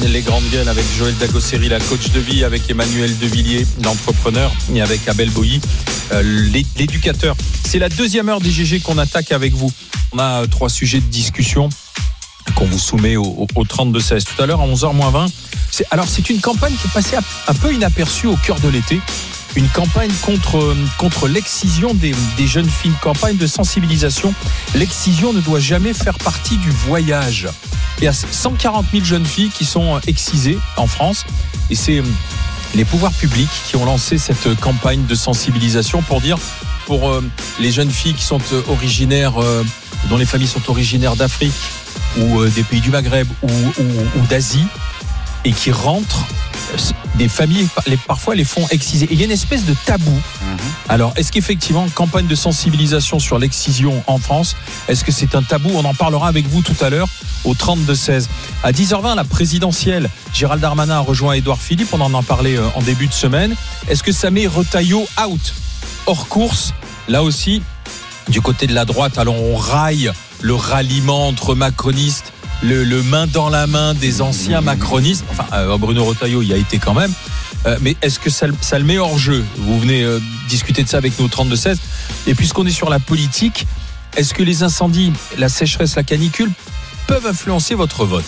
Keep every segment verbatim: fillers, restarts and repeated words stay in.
Les Grandes Gueules avec Joël Dagosseri, la coach de vie, avec Emmanuel Devilliers, l'entrepreneur, et avec Abel Boilly, euh, l'éducateur. C'est la deuxième heure des G G qu'on attaque avec vous. On a trois sujets de discussion qu'on vous soumet au, au, au trente-deux seize. Tout à l'heure, à onze heures moins vingt. C'est, alors, c'est une campagne qui est passée un peu inaperçue au cœur de l'été. Une campagne contre, contre l'excision des, des jeunes filles, une campagne de sensibilisation. L'excision ne doit jamais faire partie du voyage. Il y a cent quarante mille jeunes filles qui sont excisées en France, et c'est les pouvoirs publics qui ont lancé cette campagne de sensibilisation pour dire, pour euh, les jeunes filles qui sont originaires, euh, dont les familles sont originaires d'Afrique ou euh, des pays du Maghreb ou, ou, ou d'Asie, et qui rentrent, des familles les, parfois les font exciser. Et il y a une espèce de tabou. Mmh. Alors, est-ce qu'effectivement, campagne de sensibilisation sur l'excision en France, est-ce que c'est un tabou ? On en parlera avec vous tout à l'heure au trente-deux seize. À dix heures vingt, la présidentielle, Gérald Darmanin a rejoint Édouard Philippe. On en a parlé en début de semaine. Est-ce que ça met Retailleau out, hors course ? Là aussi, du côté de la droite, alors on raille le ralliement entre macronistes, Le, le main dans la main des anciens macronistes. Enfin, euh, Bruno Retailleau y a été quand même. Euh, mais est-ce que ça, ça le met hors jeu ? Vous venez euh, discuter de ça avec nous au trente-deux seize. Et puisqu'on est sur la politique, est-ce que les incendies, la sécheresse, la canicule peuvent influencer votre vote ?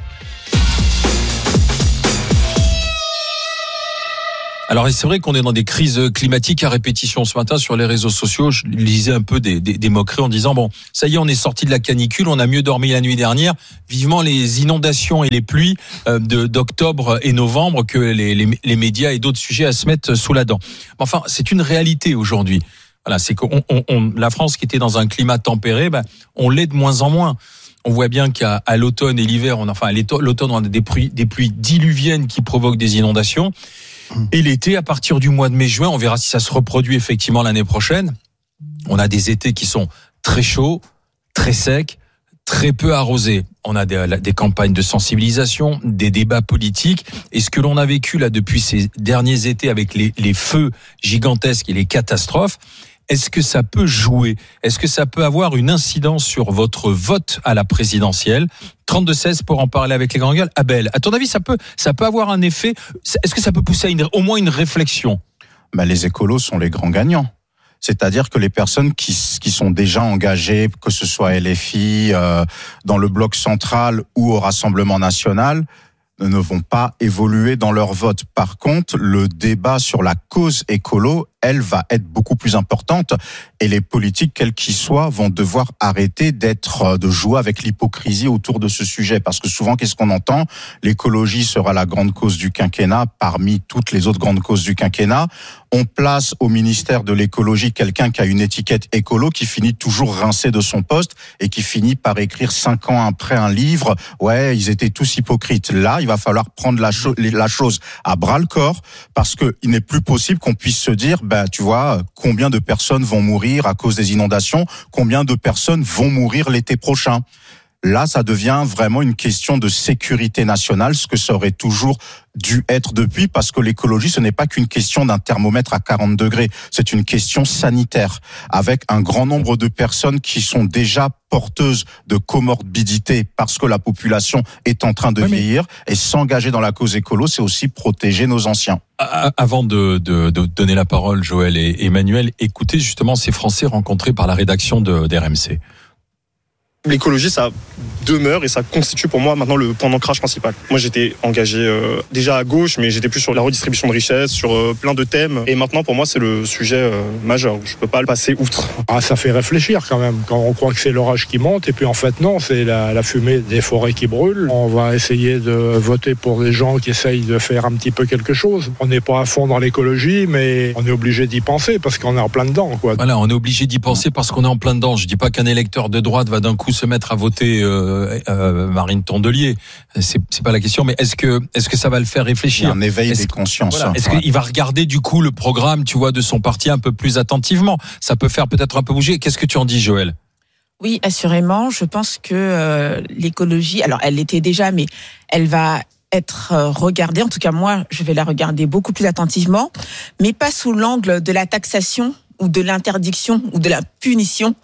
Alors c'est vrai qu'on est dans des crises climatiques à répétition. Ce matin sur les réseaux sociaux, je lisais un peu des, des, des moqueries en disant bon, ça y est, on est sorti de la canicule, on a mieux dormi la nuit dernière. Vivement les inondations et les pluies de, d'octobre et novembre que les, les, les médias et d'autres sujets à se mettre sous la dent. Enfin, c'est une réalité aujourd'hui. Voilà, c'est qu'on, on, on, la France qui était dans un climat tempéré, ben, on l'est de moins en moins. On voit bien qu'à à l'automne et l'hiver, on, enfin à l'automne, on a des pluies, des pluies diluviennes qui provoquent des inondations. Et l'été, à partir du mois de mai-juin, on verra si ça se reproduit effectivement l'année prochaine. On a des étés qui sont très chauds, très secs, très peu arrosés. On a des, des campagnes de sensibilisation, des débats politiques. Et ce que l'on a vécu là depuis ces derniers étés avec les, les feux gigantesques et les catastrophes, est-ce que ça peut jouer ? Est-ce que ça peut avoir une incidence sur votre vote à la présidentielle ? trente-deux seize pour en parler avec les grandes gueules. Abel, à ton avis, ça peut, ça peut avoir un effet ? Est-ce que ça peut pousser à une, au moins une réflexion ? Ben, les écolos sont les grands gagnants. C'est-à-dire que les personnes qui, qui sont déjà engagées, que ce soit L F I, euh, dans le bloc central ou au Rassemblement national, ne vont pas évoluer dans leur vote. Par contre, le débat sur la cause écolo, elle va être beaucoup plus importante et les politiques, quels qu'ils soient, vont devoir arrêter d'être, de jouer avec l'hypocrisie autour de ce sujet. Parce que souvent, qu'est-ce qu'on entend ? L'écologie sera la grande cause du quinquennat parmi toutes les autres grandes causes du quinquennat. On place au ministère de l'écologie quelqu'un qui a une étiquette écolo qui finit toujours rincé de son poste et qui finit par écrire cinq ans après un livre. Ouais, ils étaient tous hypocrites. Là, il va falloir prendre la, cho- la chose à bras le corps parce que il n'est plus possible qu'on puisse se dire, ben, tu vois, combien de personnes vont mourir à cause des inondations, combien de personnes vont mourir l'été prochain. Là, ça devient vraiment une question de sécurité nationale, ce que ça aurait toujours dû être depuis, parce que l'écologie, ce n'est pas qu'une question d'un thermomètre à quarante degrés, c'est une question sanitaire, avec un grand nombre de personnes qui sont déjà porteuses de comorbidité parce que la population est en train de oui, vieillir, mais... et s'engager dans la cause écolo, c'est aussi protéger nos anciens. Avant de, de, de donner la parole, Joël et Emmanuel, écoutez justement ces Français rencontrés par la rédaction de, d'R M C. L'écologie, ça demeure et ça constitue pour moi maintenant le point d'ancrage principal. Moi, j'étais engagé euh, déjà à gauche, mais j'étais plus sur la redistribution de richesses, sur euh, plein de thèmes. Et maintenant, pour moi, c'est le sujet euh, majeur. Je peux pas le passer outre. Ah, ça fait réfléchir quand même. Quand on croit que c'est l'orage qui monte, et puis en fait, non, c'est la, la fumée des forêts qui brûlent. On va essayer de voter pour des gens qui essayent de faire un petit peu quelque chose. On n'est pas à fond dans l'écologie, mais on est obligé d'y penser parce qu'on est en plein dedans, quoi. Voilà, on est obligé d'y penser parce qu'on est en plein dedans. Je dis pas qu'un électeur de droite va d'un coup se mettre à voter euh, euh, Marine Tondelier, c'est, c'est pas la question, mais est-ce que est-ce que ça va le faire réfléchir ? Il y a un éveil est-ce, des consciences. Voilà, est-ce ouais. qu'il va regarder du coup le programme, tu vois, de son parti un peu plus attentivement ? Ça peut faire peut-être un peu bouger. Qu'est-ce que tu en dis, Joël ? Oui, assurément. Je pense que euh, l'écologie, alors elle l'était déjà, mais elle va être regardée. En tout cas, moi, je vais la regarder beaucoup plus attentivement, mais pas sous l'angle de la taxation ou de l'interdiction ou de la punition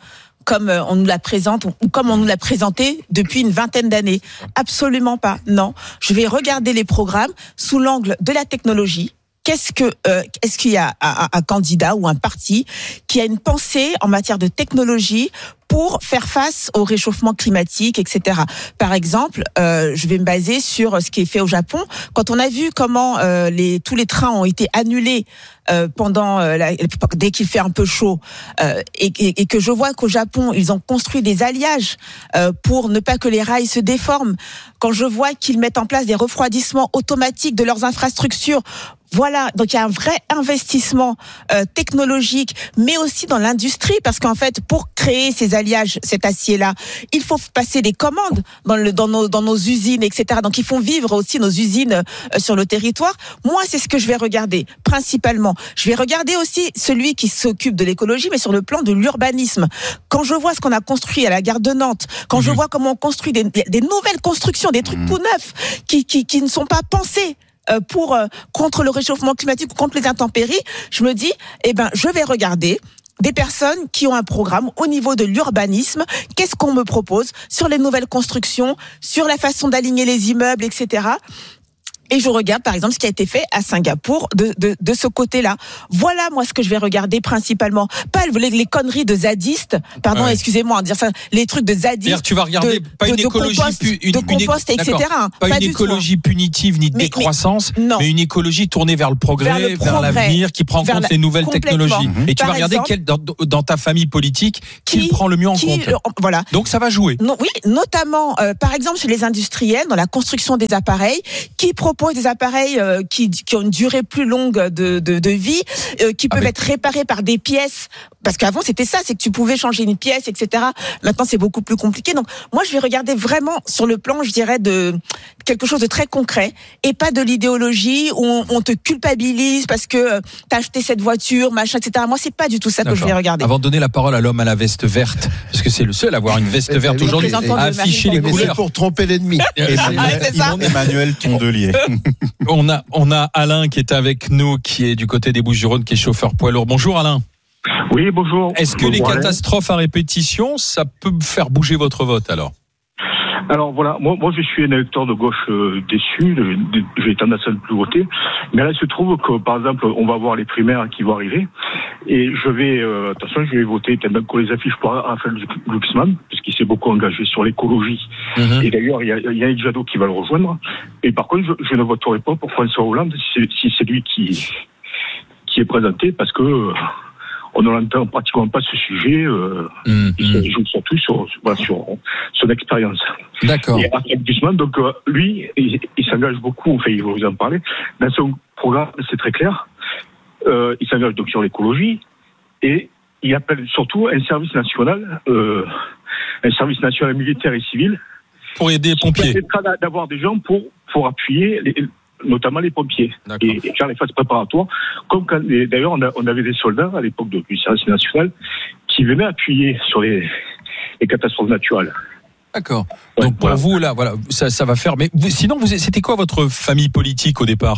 comme on nous la présente ou comme on nous l'a présenté depuis une vingtaine d'années. Absolument pas. Non. Je vais regarder les programmes sous l'angle de la technologie. Qu'est-ce que, euh, est-ce qu'il y a un, un candidat ou un parti qui a une pensée en matière de technologie pour faire face au réchauffement climatique, et cetera. Par exemple, euh, je vais me baser sur ce qui est fait au Japon. Quand on a vu comment euh, les, tous les trains ont été annulés euh, pendant euh, la, dès qu'il fait un peu chaud, euh, et, et, et que je vois qu'au Japon ils ont construit des alliages euh, pour ne pas que les rails se déforment. Quand je vois qu'ils mettent en place des refroidissements automatiques de leurs infrastructures. Voilà, donc il y a un vrai investissement euh, technologique, mais aussi dans l'industrie, parce qu'en fait, pour créer ces alliages, cet acier-là, il faut passer des commandes dans, le, dans, nos, dans nos usines, et cetera. Donc ils font vivre aussi nos usines euh, sur le territoire. Moi, c'est ce que je vais regarder, principalement. Je vais regarder aussi celui qui s'occupe de l'écologie, mais sur le plan de l'urbanisme. Quand je vois ce qu'on a construit à la gare de Nantes, quand mmh. je vois comment on construit des, des nouvelles constructions, des trucs mmh. tout neufs, qui, qui, qui ne sont pas pensés pour euh, contre le réchauffement climatique ou contre les intempéries, je me dis, eh ben, je vais regarder des personnes qui ont un programme au niveau de l'urbanisme. Qu'est-ce qu'on me propose sur les nouvelles constructions, sur la façon d'aligner les immeubles, et cetera. Et je regarde, par exemple, ce qui a été fait à Singapour de, de, de ce côté-là. Voilà, moi, ce que je vais regarder principalement. Pas les, les conneries de zadistes, pardon, ouais. excusez-moi de dire ça, les trucs de zadistes. C'est-à-dire, tu vas regarder de, pas une de, écologie, de compost, pu, une, de compost une, et cetera. Pas, pas une tout, écologie hein. punitive ni de mais, décroissance, mais, mais une écologie tournée vers le progrès, vers, le progrès, vers l'avenir, qui prend en compte la, les nouvelles technologies. Mmh. Et tu Par vas regarder exemple, quel, dans, dans ta famille politique qui, qui le prend le mieux en qui, compte. Euh, voilà. Donc, ça va jouer. Non, oui, notamment, euh, par exemple, chez les industriels, dans la construction des appareils, qui proposent des appareils Qui, qui ont une durée plus longue de, de, de vie, euh, qui peuvent Avec... être réparés par des pièces. Parce qu'avant, c'était ça, c'est que tu pouvais changer une pièce, et cetera. Maintenant, c'est beaucoup plus compliqué. Donc, moi, je vais regarder vraiment sur le plan, je dirais, de quelque chose de très concret et pas de l'idéologie où on, on te culpabilise parce que t'as acheté cette voiture, machin, et cetera. Moi, c'est pas du tout ça D'accord. que je vais regarder. Avant de donner la parole à l'homme à la veste verte, parce que c'est le seul à avoir une veste verte aujourd'hui, à afficher les couleurs. C'est pour tromper l'ennemi. Emmanuel, Emmanuel Tondelier. On a, on a Alain qui est avec nous, qui est du côté des Bouches-du-Rhône, qui est chauffeur poids lourd. Bonjour Alain. Oui, bonjour. Est-ce que bonjour, les catastrophes Alain. à répétition, ça peut faire bouger votre vote alors ? Alors voilà, moi, moi je suis un électeur de gauche euh, déçu, de, de, j'ai tendance à ne plus voter. Mais là, il se trouve que, par exemple, on va voir les primaires qui vont arriver. Et je vais, euh, attention, je vais voter, peut-être même qu'on les affiche pour Raphaël Glucksmann, puisqu'il s'est beaucoup engagé sur l'écologie. Mm-hmm. Et d'ailleurs, il y a, il y a Yannick Jadot qui va le rejoindre. Et par contre, je, je ne voterai pas pour François Hollande si c'est, si c'est lui qui, qui est présenté, parce que... Euh, on n'entend pratiquement pas ce sujet. Euh, mmh, il joue surtout sur, sur, sur son expérience. D'accord. Et Raphaël Glucksmann, donc euh, lui, il, il s'engage beaucoup. Enfin, il va vous en parler. Dans son programme, c'est très clair. Euh, il s'engage donc sur l'écologie et il appelle surtout un service national, euh, un service national militaire et civil, pour aider les pompiers. Qui permettra d'avoir des gens pour pour appuyer les, notamment les pompiers, et, et faire les phases préparatoires. Comme quand, et d'ailleurs, on, a, on avait des soldats à l'époque de, du service national qui venaient appuyer sur les, les catastrophes naturelles. D'accord. Ouais, Donc pour voilà. vous, là, voilà, ça, ça va faire. Mais vous, sinon, vous, c'était quoi votre famille politique au départ ?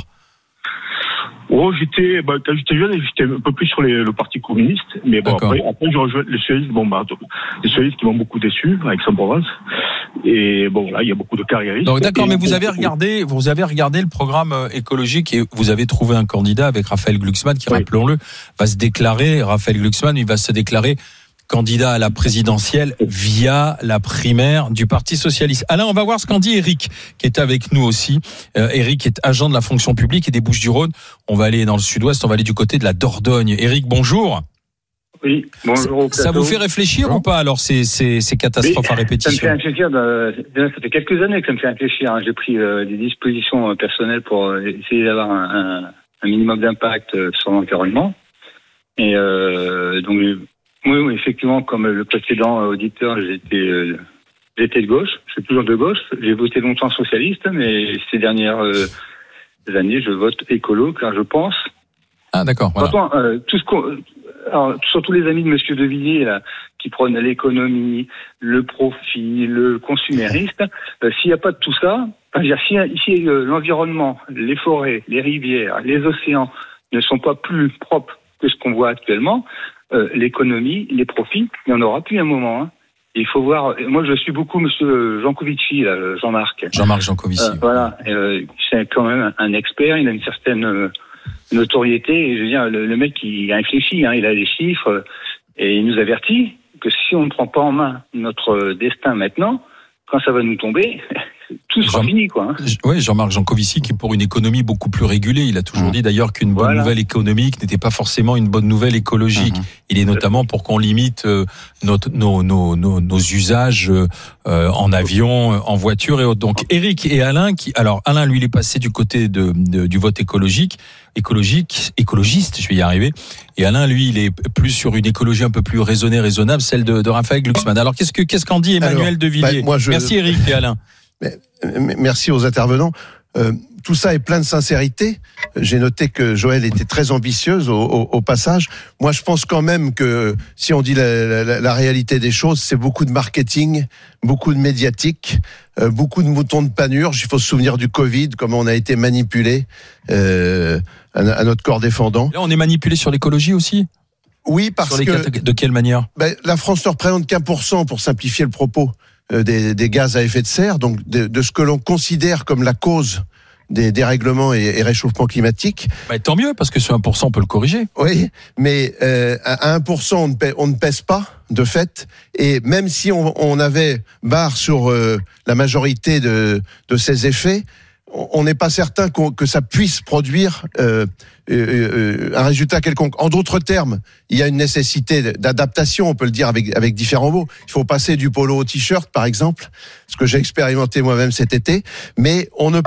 Oh, j'étais, bah, quand j'étais jeune, j'étais un peu plus sur les, le Parti communiste, mais bon, après, après, je rejoins les socialistes, bon, bah, les socialistes qui m'ont beaucoup déçu, avec Aix-en-Provence. Et bon, là, il y a beaucoup de carriéristes. Donc, d'accord, mais vous avez regardé, vous avez regardé le programme écologique et vous avez trouvé un candidat avec Raphaël Glucksmann qui, oui. rappelons-le, va se déclarer, Raphaël Glucksmann, il va se déclarer candidat à la présidentielle via la primaire du Parti socialiste. Alain, on va voir ce qu'en dit Eric, qui est avec nous aussi. Euh, Eric est agent de la fonction publique et des Bouches-du-Rhône. On va aller dans le sud-ouest, on va aller du côté de la Dordogne. Eric, bonjour. Oui, bonjour. Ça, ça vous fait réfléchir bon. ou pas, alors, ces, ces, ces catastrophes Mais, à répétition? Ça me fait réfléchir, de, ça fait quelques années que ça me fait réfléchir. Hein. J'ai pris euh, des dispositions personnelles pour essayer d'avoir un, un, un minimum d'impact sur l'environnement. Et euh, donc, oui, oui, effectivement, comme le précédent auditeur, j'étais, euh, j'étais de gauche. Je suis toujours de gauche. J'ai voté longtemps socialiste, mais ces dernières euh, années, je vote écolo, car je pense... Ah, d'accord. Voilà. Pourtant, euh, tout ce qu'on... Alors, surtout les amis de Monsieur De Villiers, là, qui prônent l'économie, le profit, le consumériste, euh, s'il n'y a pas de tout ça, enfin, si, si euh, l'environnement, les forêts, les rivières, les océans ne sont pas plus propres que ce qu'on voit actuellement, euh, l'économie, les profits, il y en aura plus à un moment. Hein. Il faut voir. Moi, je suis beaucoup Monsieur Jancovici, là, Jean-Marc. Jean-Marc Jancovici. Euh, voilà, euh, c'est quand même un expert. Il a une certaine euh, notoriété. Et je veux dire, le, le mec, il a réfléchi. Hein, il a des chiffres euh, et il nous avertit que si on ne prend pas en main notre destin maintenant, quand ça va nous tomber, tout sera Jean... fini, quoi. Hein. Oui, Jean-Marc Jancovici, qui pour une économie beaucoup plus régulée, il a toujours mmh. dit d'ailleurs qu'une bonne voilà. nouvelle économique n'était pas forcément une bonne nouvelle écologique. Mmh. Il est notamment pour qu'on limite euh, notre, nos, nos, nos, nos usages euh, en avion, en voiture et autres. Donc, Eric et Alain, qui, alors Alain, lui, il est passé du côté de, de, du vote écologique, écologique, écologiste, je vais y arriver. Et Alain, lui, il est plus sur une écologie un peu plus raisonnée, raisonnable, celle de, de Raphaël Glucksmann. Alors, qu'est-ce que, qu'est-ce qu'en dit Emmanuel alors, de Villiers bah, moi, je... Merci Eric et Alain. Mais, merci aux intervenants. Euh, tout ça est plein de sincérité. J'ai noté que Joël était très ambitieuse au, au, au passage. Moi, je pense quand même que si on dit la, la, la réalité des choses, c'est beaucoup de marketing, beaucoup de médiatique, euh, beaucoup de moutons de panurge. Il faut se souvenir du Covid, comment on a été manipulé euh, à, à notre corps défendant. Là, on est manipulé sur l'écologie aussi ? Oui, parce sur les que... De quelle manière ? Ben, la France ne représente qu'un pour cent, pour simplifier le propos, euh, des, des gaz à effet de serre, donc de, de ce que l'on considère comme la cause des dérèglements et, et réchauffement climatique. Bah, tant mieux, parce que ce un pour cent, on peut le corriger. Oui, mais euh, à un pour cent, on ne, pèse, on ne pèse pas, de fait, et même si on, on avait barre sur euh, la majorité de, de ces effets, on n'est pas certain qu'on, que ça puisse produire euh, euh, un résultat quelconque. En d'autres termes, il y a une nécessité d'adaptation, on peut le dire avec, avec différents mots. Il faut passer du polo au t-shirt, par exemple, ce que j'ai expérimenté moi-même cet été, mais on ne